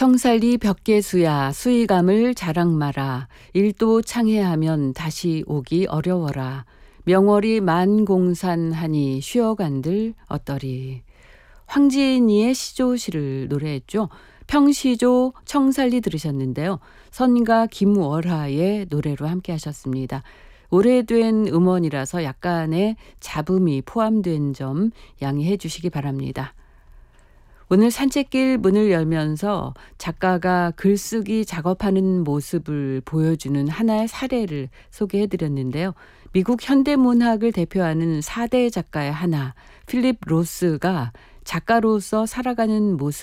청살리 벽계수야 수의감을 자랑 마라. 일도 창해하면 다시 오기 어려워라. 명월이 만공산하니 쉬어간들 어떠리. 황진이의 시조시를 노래했죠. 평시조 청살리 들으셨는데요. 선가 김월하의 노래로 함께 하셨습니다. 오래된 음원이라서 약간의 잡음이 포함된 점 양해해 주시기 바랍니다. 오늘 산책길 문을 열면서 작가가 글쓰기 작업하는 모습을 보여주는 하나의 사례를 소개해 드렸는데요. 미국 현대문학을 대표하는 4대 작가의 하나, 필립 로스가 작가로서 살아가는 모습